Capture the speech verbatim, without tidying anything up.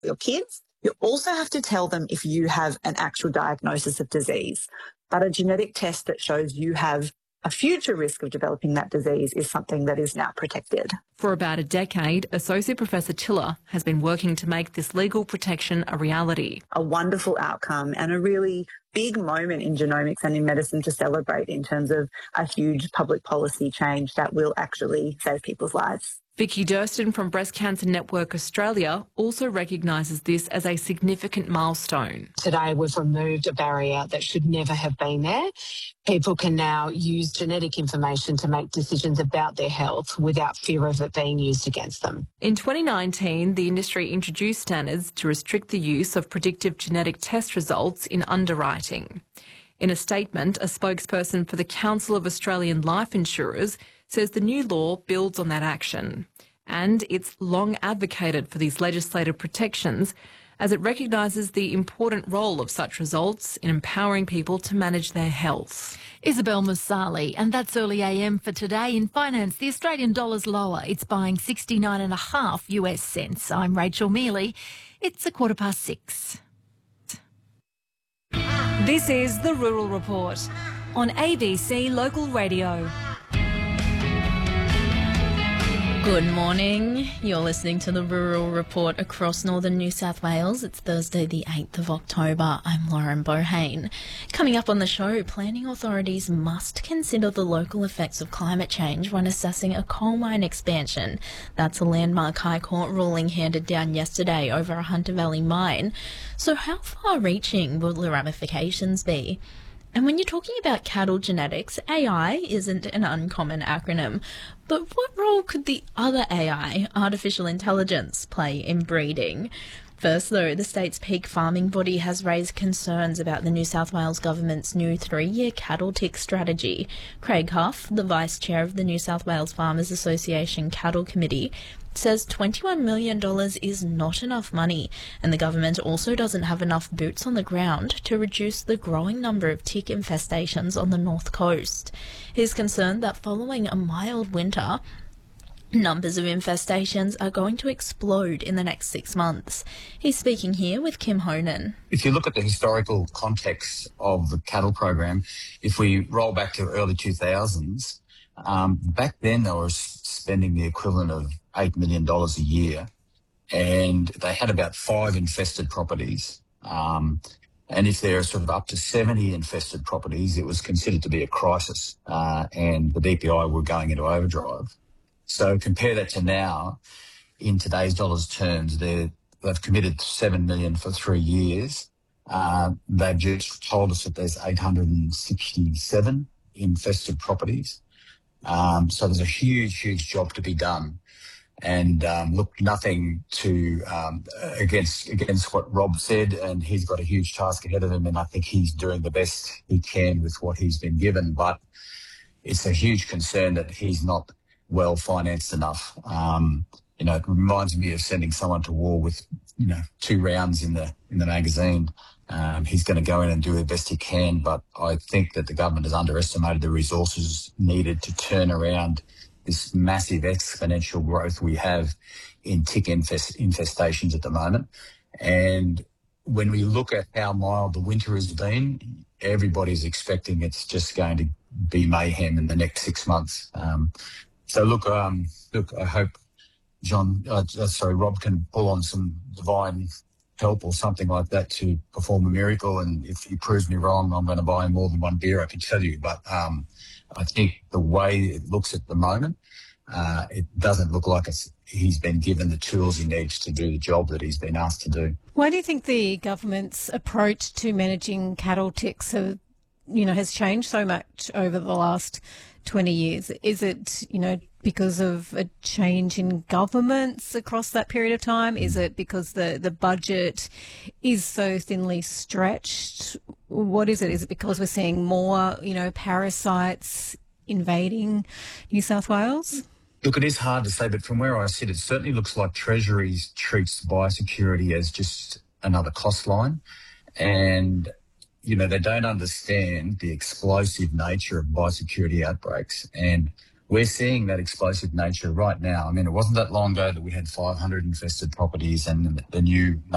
your kids. You also have to tell them if you have an actual diagnosis of disease. But a genetic test that shows you have a future risk of developing that disease is something that is now protected. For about a decade, Associate Professor Tiller has been working to make this legal protection a reality. A wonderful outcome and a really big moment in genomics and in medicine to celebrate in terms of a huge public policy change that will actually save people's lives. Vicky Durston from Breast Cancer Network Australia also recognises this as a significant milestone. Today we've removed a barrier that should never have been there. People can now use genetic information to make decisions about their health without fear of it being used against them. In twenty nineteen, the industry introduced standards to restrict the use of predictive genetic test results in underwriting. In a statement, a spokesperson for the Council of Australian Life Insurers says the new law builds on that action. And it's long advocated for these legislative protections as it recognises the important role of such results in empowering people to manage their health. Isabel Musali, and that's Early A M for today. In finance, the Australian dollar's lower. It's buying sixty-nine and a half US cents. I'm Rachel Mealy. It's a quarter past six. This is the Rural Report on A B C Local Radio. Good morning. You're listening to the Rural Report across northern New South Wales. It's Thursday the eighth of October. I'm Lauren Bohane. Coming up on the show, planning authorities must consider the local effects of climate change when assessing a coal mine expansion. That's a landmark High Court ruling handed down yesterday over a Hunter Valley mine. So how far-reaching will the ramifications be? And when you're talking about cattle genetics, A I isn't an uncommon acronym. But what role could the other A I, artificial intelligence, play in breeding? First, though, the state's peak farming body has raised concerns about the New South Wales government's new three-year cattle tick strategy. Craig Huff, the vice chair of the New South Wales Farmers Association Cattle Committee, says twenty-one million dollars is not enough money, and the government also doesn't have enough boots on the ground to reduce the growing number of tick infestations on the north coast. He's concerned that following a mild winter, numbers of infestations are going to explode in the next six months. He's speaking here with Kim Honan. If you look at the historical context of the cattle program, if we roll back to early two thousands, um, back then they were spending the equivalent of eight million dollars a year, and they had about five infested properties. Um, and if there are sort of up to seventy infested properties, it was considered to be a crisis, uh, and the D P I were going into overdrive. So compare that to now, in today's dollars terms, they've committed seven million dollars for three years. Uh, they've just told us that there's eight hundred sixty-seven infested properties. Um, so there's a huge, huge job to be done. And um, look, nothing to um, against against what Rob said, and he's got a huge task ahead of him, and I think he's doing the best he can with what he's been given. But it's a huge concern that he's not well financed enough. Um, you know, it reminds me of sending someone to war with, you know, two rounds in the in the magazine. Um, he's going to go in and do the best he can, but I think that the government has underestimated the resources needed to turn around this massive exponential growth we have in tick infest- infestations at the moment. And when we look at how mild the winter has been, everybody's expecting it's just going to be mayhem in the next six months. Um, so look, um, look, I hope John, uh, sorry, Rob can pull on some divine help or something like that to perform a miracle. And if he proves me wrong, I'm going to buy him more than one beer, I can tell you. But um, I think the way it looks at the moment, uh, it doesn't look like it's, he's been given the tools he needs to do the job that he's been asked to do. Why do you think the government's approach to managing cattle ticks have, you know, has changed so much over the last twenty years? Is it, you know, because of a change in governments across that period of time? Is it because the, the budget is so thinly stretched? What is it? Is it because we're seeing more, you know, parasites invading New South Wales? Look, it is hard to say, but from where I sit, it certainly looks like Treasury treats biosecurity as just another cost line. And, you know, they don't understand the explosive nature of biosecurity outbreaks. And we're seeing that explosive nature right now. I mean, it wasn't that long ago that we had five hundred infested properties and the new